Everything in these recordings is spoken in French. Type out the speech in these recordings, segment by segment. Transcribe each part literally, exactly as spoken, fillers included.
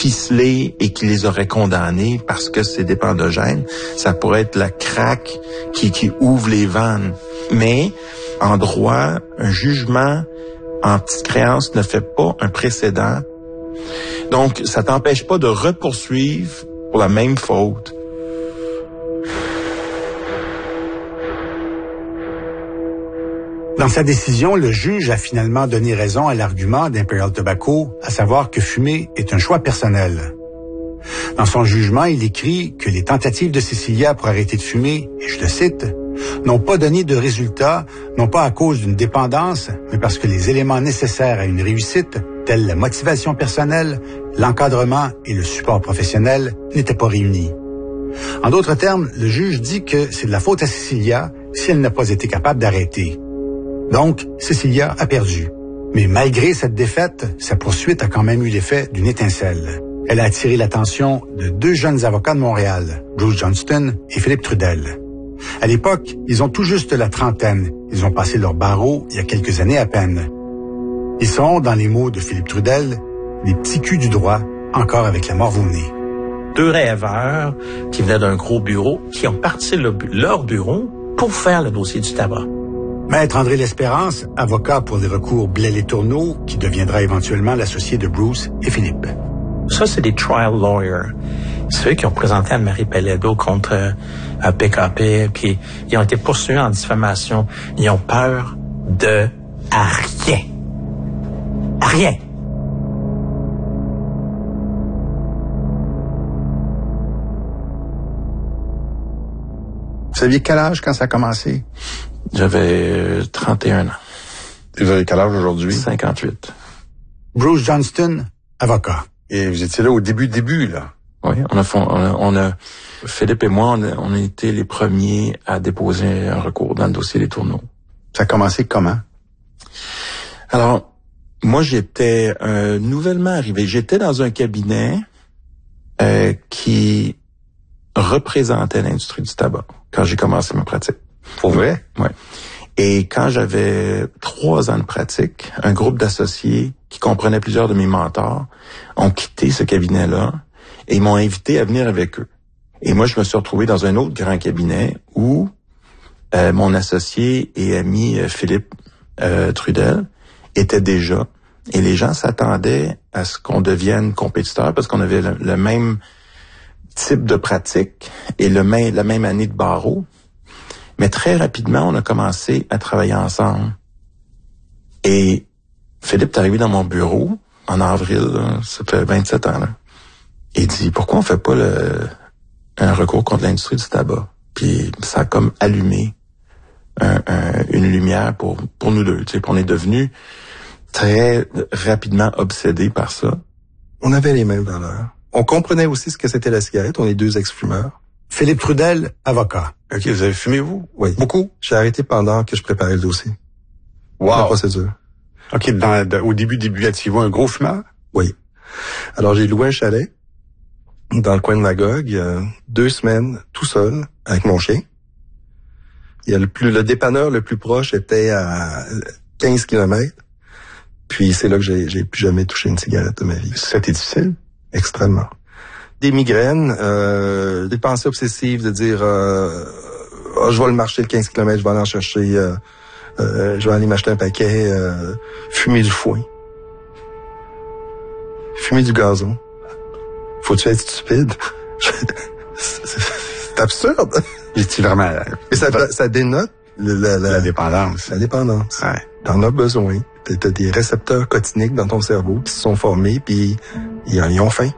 ficelés et qui les aurait condamnés parce que c'est des endogènes. Ça pourrait être la craque qui, qui ouvre les vannes. Mais en droit, un jugement en petite créance ne fait pas un précédent. Donc, ça t'empêche pas de repoursuivre pour la même faute. Dans sa décision, le juge a finalement donné raison à l'argument d'Imperial Tobacco, à savoir que fumer est un choix personnel. Dans son jugement, il écrit que les tentatives de Cecilia pour arrêter de fumer, et je le cite, n'ont pas donné de résultat, non pas à cause d'une dépendance, mais parce que les éléments nécessaires à une réussite, tels la motivation personnelle, l'encadrement et le support professionnel, n'étaient pas réunis. En d'autres termes, le juge dit que c'est de la faute à Cecilia si elle n'a pas été capable d'arrêter. Donc, Cecilia a perdu. Mais malgré cette défaite, sa poursuite a quand même eu l'effet d'une étincelle. Elle a attiré l'attention de deux jeunes avocats de Montréal, Bruce Johnston et Philippe Trudel. À l'époque, ils ont tout juste la trentaine. Ils ont passé leur barreau il y a quelques années à peine. Ils sont, dans les mots de Philippe Trudel, des petits culs du droit, encore avec la mort au nez. Deux rêveurs qui venaient d'un gros bureau, qui ont parti le, leur bureau pour faire le dossier du tabac. Maître André L'Espérance, avocat pour les recours Blais-les-Tourneaux, qui deviendra éventuellement l'associé de Bruce et Philippe. Ça, c'est des trial lawyers. Ceux qui ont présenté Anne-Marie Pelledo contre euh, P K P, puis ils ont été poursuivis en diffamation. Ils ont peur de à rien. À rien. Vous aviez quel âge quand ça a commencé? J'avais trente et un ans. Et vous avez quel âge aujourd'hui? cinquante-huit. Bruce Johnston, avocat. Et vous étiez là au début, début, là? Oui, on a, on a, on a Philippe et moi, on a, on a été les premiers à déposer un recours dans le dossier des Tourneaux. Ça a commencé comment? Alors, moi, j'étais euh, nouvellement arrivé. J'étais dans un cabinet euh, qui représentait l'industrie du tabac quand j'ai commencé ma pratique. Pour vrai? Oui. Et quand j'avais trois ans de pratique, un groupe d'associés qui comprenait plusieurs de mes mentors ont quitté ce cabinet-là et ils m'ont invité à venir avec eux. Et moi, je me suis retrouvé dans un autre grand cabinet où euh, mon associé et ami euh, Philippe euh, Trudel était déjà. Et les gens s'attendaient à ce qu'on devienne compétiteurs parce qu'on avait le, le même type de pratique et le même, la même année de barreau. Mais très rapidement, on a commencé à travailler ensemble. Et Philippe est arrivé dans mon bureau en avril, là, ça fait vingt-sept ans. Là. Il dit, pourquoi on fait pas le, un recours contre l'industrie du tabac? Puis ça a comme allumé un, un, une lumière pour, pour nous deux. Tu sais, on est devenus très rapidement obsédés par ça. On avait les mêmes valeurs. On comprenait aussi ce que c'était la cigarette. On est deux ex-fumeurs. Philippe Trudel, avocat. OK, vous avez fumé, vous? Oui. Beaucoup? J'ai arrêté pendant que je préparais le dossier. Wow! La procédure. OK, dans, de, au début, début, étiez-vous un gros fumeur? Oui. Alors, j'ai loué un chalet dans le coin de Magog, euh, deux semaines, tout seul, avec mon chien. Il y a le plus, le dépanneur le plus proche était à quinze kilomètres. Puis c'est là que j'ai, j'ai plus jamais touché une cigarette de ma vie. C'était difficile? Extrêmement. Des migraines, euh, des pensées obsessives de dire euh, oh, je vais le marcher le quinze kilomètres, je vais aller en chercher, euh, euh, je vais aller m'acheter un paquet, euh, fumer du foin, fumer du gazon. Faut-tu être stupide? C'est absurde. J'étais vraiment... Et ça, ça dénote le, la, la, la dépendance. La dépendance. Ouais. T'en as besoin. T'as des récepteurs cotiniques dans ton cerveau qui se sont formés, puis ils, ils ont faim.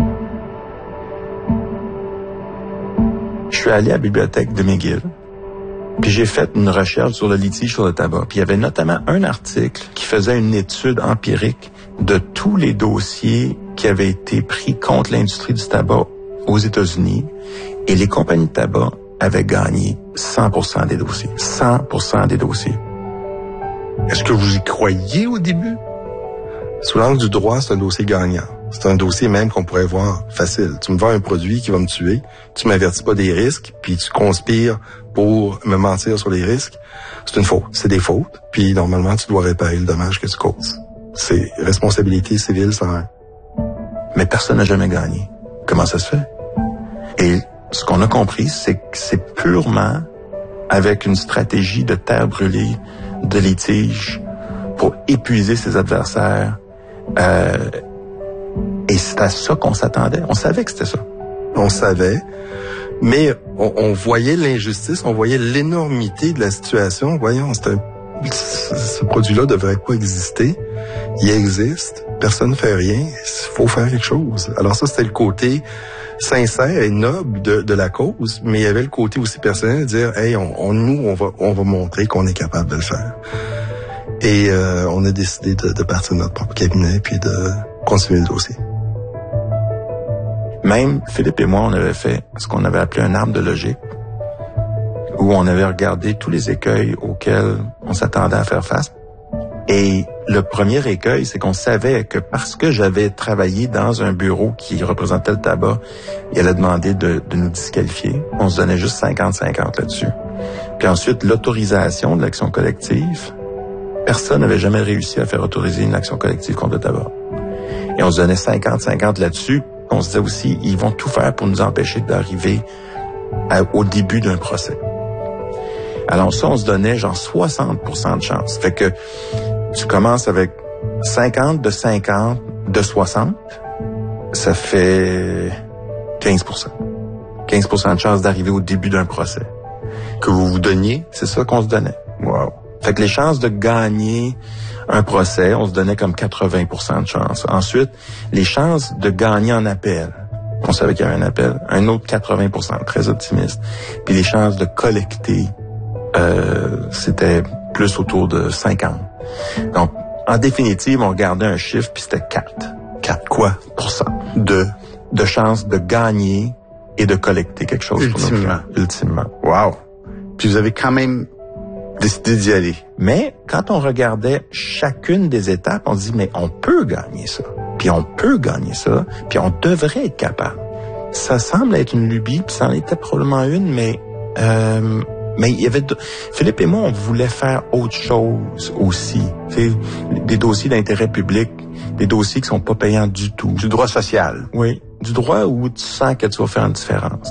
Je suis allé à la bibliothèque de McGill, puis j'ai fait une recherche sur le litige sur le tabac. Puis il y avait notamment un article qui faisait une étude empirique de tous les dossiers qui avaient été pris contre l'industrie du tabac aux États-Unis, et les compagnies de tabac avaient gagné cent pour cent des dossiers. cent pour cent des dossiers. Est-ce que vous y croyiez au début? Sous l'angle du droit, c'est un dossier gagnant. C'est un dossier même qu'on pourrait voir facile. Tu me vends un produit qui va me tuer, tu m'avertis pas des risques, puis tu conspires pour me mentir sur les risques. C'est une faute. C'est des fautes. Puis normalement, tu dois réparer le dommage que tu causes. C'est responsabilité civile sans un. mais personne n'a jamais gagné. Comment ça se fait? Et ce qu'on a compris, c'est que c'est purement avec une stratégie de terre brûlée, de litige, pour épuiser ses adversaires. Euh, et c'est à ça qu'on s'attendait. On savait que c'était ça. On savait, mais on, on voyait l'injustice, on voyait l'énormité de la situation. Voyons, c'est un, ce, ce produit-là devrait pas exister. Il existe, personne ne fait rien, il faut faire quelque chose. Alors ça, c'était le côté sincère et noble de, de la cause, mais il y avait le côté aussi personnel de dire, hey, on, on, nous, on va, on va montrer qu'on est capable de le faire. Et euh, on a décidé de, de partir de notre propre cabinet puis de continuer le dossier. Même Philippe et moi, on avait fait ce qu'on avait appelé un arbre de logique, où on avait regardé tous les écueils auxquels on s'attendait à faire face. Et le premier écueil, c'est qu'on savait que parce que j'avais travaillé dans un bureau qui représentait le tabac, il allait demander de, de nous disqualifier. On se donnait juste cinquante cinquante là-dessus. Puis ensuite, l'autorisation de l'action collective. Personne n'avait jamais réussi à faire autoriser une action collective contre le tabac. Et on se donnait cinquante cinquante là-dessus. On se disait aussi, ils vont tout faire pour nous empêcher d'arriver à, au début d'un procès. Alors ça, on se donnait genre soixante pour cent de chance. Fait que tu commences avec cinquante de cinquante de soixante, ça fait quinze pour cent. quinze pour cent de chance d'arriver au début d'un procès. Que vous vous donniez? C'est ça qu'on se donnait. Wow. Fait que les chances de gagner un procès, on se donnait comme quatre-vingts pour cent de chance. Ensuite, les chances de gagner en appel, on savait qu'il y avait un appel, un autre quatre-vingts pour cent, très optimiste. Puis les chances de collecter, euh, c'était plus autour de cinquante. Donc, en définitive, on regardait un chiffre, puis c'était quatre. quatre quoi? Pour cent. De, de chances de gagner et de collecter quelque chose. Ultimement. Pour nous. Ultimement. Wow. Puis vous avez quand même décidé d'y aller. Mais quand on regardait chacune des étapes, on se dit, mais on peut gagner ça. Puis on peut gagner ça. Puis on devrait être capable. Ça semble être une lubie, puis ça en était probablement une, mais... Euh, mais il y avait... De... Philippe et moi, on voulait faire autre chose aussi. T'sais, des dossiers d'intérêt public, des dossiers qui sont pas payants du tout. Du droit social. Oui. Du droit où tu sens que tu vas faire une différence.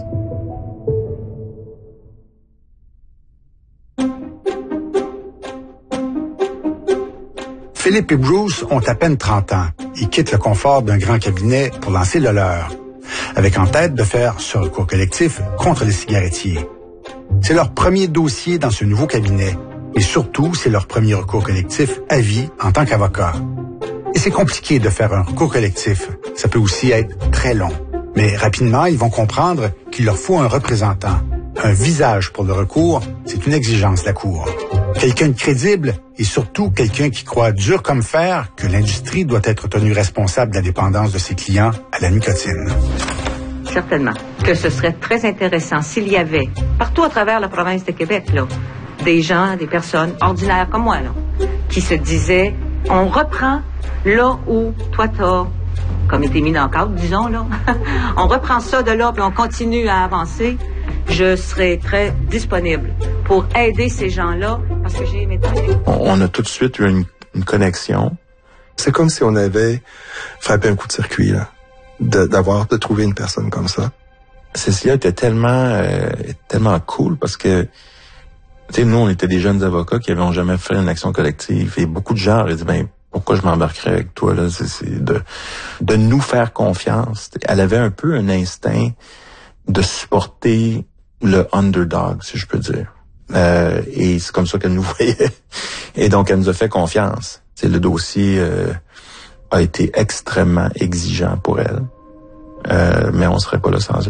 Philippe et Bruce ont à peine trente ans. Ils quittent le confort d'un grand cabinet pour lancer le leur, avec en tête de faire ce recours collectif contre les cigarettiers. C'est leur premier dossier dans ce nouveau cabinet, et surtout, c'est leur premier recours collectif à vie en tant qu'avocat. Et c'est compliqué de faire un recours collectif. Ça peut aussi être très long. Mais rapidement, ils vont comprendre qu'il leur faut un représentant. Un visage pour le recours, c'est une exigence de la Cour. Quelqu'un de crédible et surtout quelqu'un qui croit dur comme fer que l'industrie doit être tenue responsable de la dépendance de ses clients à la nicotine. Certainement. Que ce serait très intéressant s'il y avait, partout à travers la province de Québec, là, des gens, des personnes ordinaires comme moi, là, qui se disaient, on reprend là où toi t'as, comme été mis dans le cadre, disons, là, on reprend ça de là, puis on continue à avancer. Je serai très disponible pour aider ces gens-là, parce que j'ai mes on, on a tout de suite eu une, une connexion. C'est comme si on avait frappé un coup de circuit, là, de, d'avoir, de trouver une personne comme ça. Cécilia était tellement, euh, tellement cool parce que, tu sais, nous, on était des jeunes avocats qui n'avaient jamais fait une action collective. Et beaucoup de gens auraient dit, ben, pourquoi je m'embarquerais avec toi, là? C'est, c'est de, de nous faire confiance. Elle avait un peu un instinct de supporter le underdog, si je peux dire. Euh, et c'est comme ça qu'elle nous voyait. Et donc, elle nous a fait confiance. C'est le dossier euh, a été extrêmement exigeant pour elle. Euh, mais on serait pas là sans elle.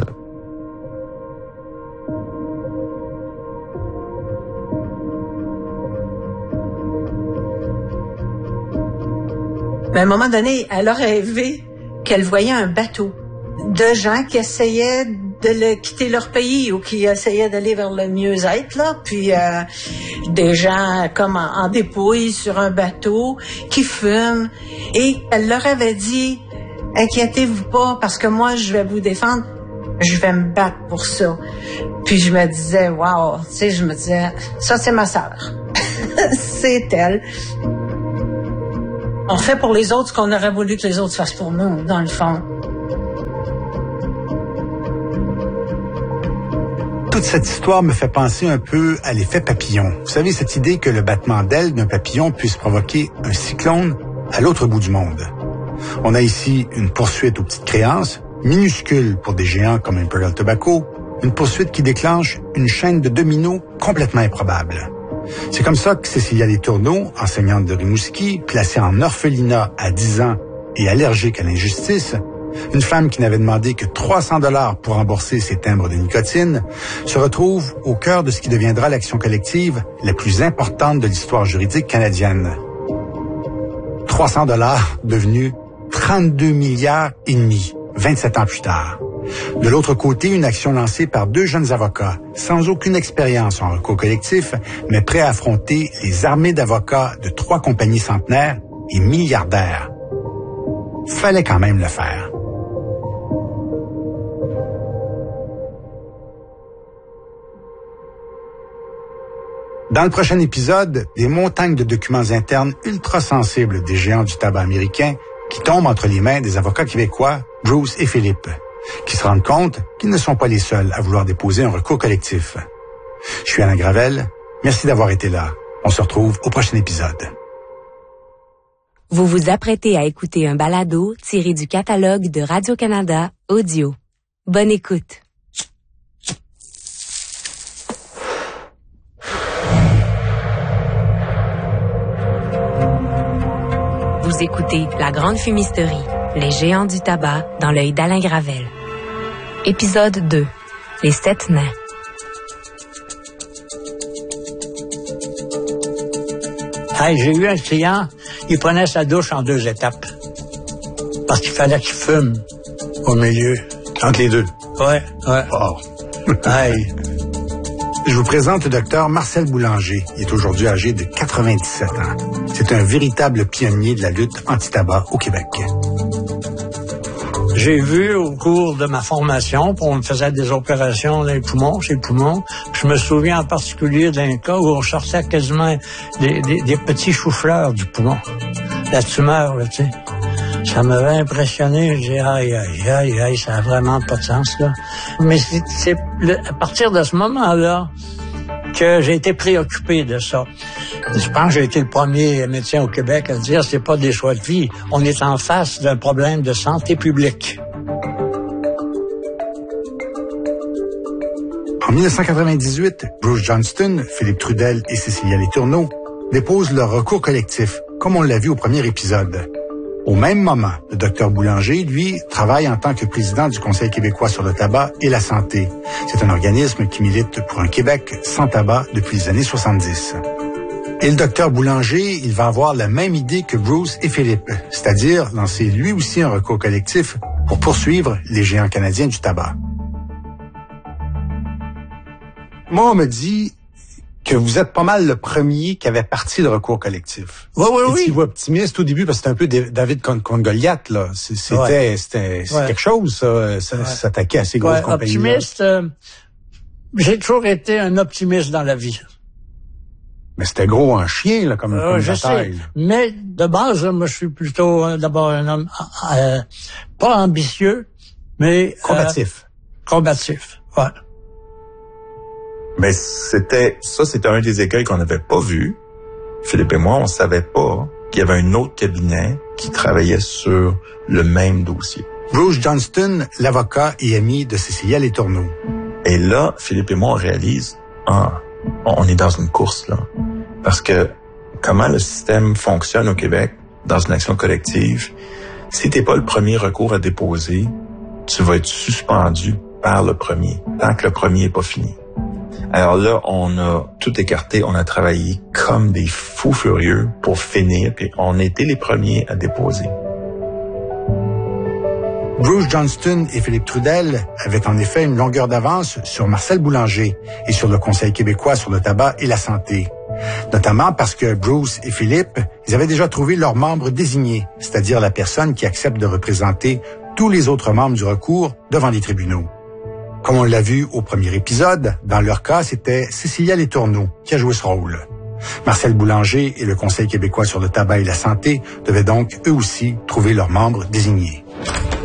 Mais à un moment donné, elle a rêvé qu'elle voyait un bateau de gens qui essayaient de le, quitter leur pays ou qui essayaient d'aller vers le mieux-être, là, puis euh, des gens comme en, en dépouille sur un bateau qui fument. Et elle leur avait dit, inquiétez-vous pas parce que moi, je vais vous défendre, je vais me battre pour ça. Puis je me disais, wow, tu sais, je me disais, ça c'est ma sœur. C'est elle. On fait pour les autres ce qu'on aurait voulu que les autres fassent pour nous, dans le fond. Toute cette histoire me fait penser un peu à l'effet papillon. Vous savez, cette idée que le battement d'ailes d'un papillon puisse provoquer un cyclone à l'autre bout du monde. On a ici une poursuite aux petites créances, minuscule pour des géants comme Imperial Tobacco, une poursuite qui déclenche une chaîne de dominos complètement improbable. C'est comme ça que Cécilia Letourneau, enseignante de Rimouski, placée en orphelinat à dix ans et allergique à l'injustice, une femme qui n'avait demandé que trois cents dollars pour rembourser ses timbres de nicotine, se retrouve au cœur de ce qui deviendra l'action collective la plus importante de l'histoire juridique canadienne. trois cents dollars devenus trente-deux milliards et demi, vingt-sept ans plus tard. De l'autre côté, une action lancée par deux jeunes avocats, sans aucune expérience en recours collectif, mais prêts à affronter les armées d'avocats de trois compagnies centenaires et milliardaires. Fallait quand même le faire. Dans le prochain épisode, des montagnes de documents internes ultra sensibles des géants du tabac américain qui tombent entre les mains des avocats québécois, Bruce et Philippe, qui se rendent compte qu'ils ne sont pas les seuls à vouloir déposer un recours collectif. Je suis Alain Gravel. Merci d'avoir été là. On se retrouve au prochain épisode. Vous vous apprêtez à écouter un balado tiré du catalogue de Radio-Canada Audio. Bonne écoute. Vous écoutez La Grande Fumisterie, les géants du tabac dans l'œil d'Alain Gravel. Épisode deux, les sept nains. Hey, j'ai eu un client, il prenait sa douche en deux étapes. Parce qu'il fallait qu'il fume au milieu. Entre les deux? Ouais, ouais. Oh. Hey. Je vous présente le docteur Marcel Boulanger. Il est aujourd'hui âgé de quatre-vingt-dix-sept ans. C'est un véritable pionnier de la lutte anti-tabac au Québec. J'ai vu au cours de ma formation, on me faisait des opérations dans les poumons, chez les poumons. Je me souviens en particulier d'un cas où on sortait quasiment des, des, des petits choux-fleurs du poumon. La tumeur, là, tu sais. Ça m'avait impressionné. Je dis, aïe, aïe, aïe, aïe, ça a vraiment pas de sens, là. Mais c'est, c'est le, à partir de ce moment-là que j'ai été préoccupé de ça. Je pense que j'ai été le premier médecin au Québec à dire c'est pas des choix de vie. On est en face d'un problème de santé publique. En dix-neuf cent quatre-vingt-dix-huit, Bruce Johnston, Philippe Trudel et Cécilia Letourneau déposent leur recours collectif, comme on l'a vu au premier épisode. Au même moment, le docteur Boulanger, lui, travaille en tant que président du Conseil québécois sur le tabac et la santé. C'est un organisme qui milite pour un Québec sans tabac depuis les années soixante-dix. Et le docteur Boulanger, il va avoir la même idée que Bruce et Philippe, c'est-à-dire lancer lui aussi un recours collectif pour poursuivre les géants canadiens du tabac. Moi, on me dit que vous êtes pas mal le premier qui avait parti le recours collectif. Oui, oui, oui. Étiez-vous optimiste au début parce que c'était un peu David contre, contre Goliath, là. C'était, ouais. c'était, c'était ouais. quelque chose, ça, ça ouais. s'attaquer à ces grosses ouais, compagnies. Optimiste, euh, j'ai toujours été un optimiste dans la vie. Mais c'était gros en chien, là, comme une euh, bataille. Sais. Mais de base, là, moi, je suis plutôt euh, d'abord un homme euh, pas ambitieux, mais combatif. Euh, combatif, ouais. Mais c'était, ça, c'était un des écueils qu'on n'avait pas vu. Philippe et moi, on savait pas qu'il y avait un autre cabinet qui travaillait sur le même dossier. Bruce Johnston, l'avocat et ami de Cécilia Letourneau. Et là, Philippe et moi, on réalise, ah, on est dans une course, là. Parce que comment le système fonctionne au Québec dans une action collective, si t'es pas le premier recours à déposer, tu vas être suspendu par le premier, tant que le premier est pas fini. Alors là, on a tout écarté, on a travaillé comme des fous furieux pour finir, puis on était les premiers à déposer. Bruce Johnston et Philippe Trudel avaient en effet une longueur d'avance sur Marcel Boulanger et sur le Conseil québécois sur le tabac et la santé. Notamment parce que Bruce et Philippe, ils avaient déjà trouvé leur membre désigné, c'est-à-dire la personne qui accepte de représenter tous les autres membres du recours devant les tribunaux. Comme on l'a vu au premier épisode, dans leur cas, c'était Cécilia Letourneau qui a joué ce rôle. Marcel Boulanger et le Conseil québécois sur le tabac et la santé devaient donc, eux aussi, trouver leurs membres désignés.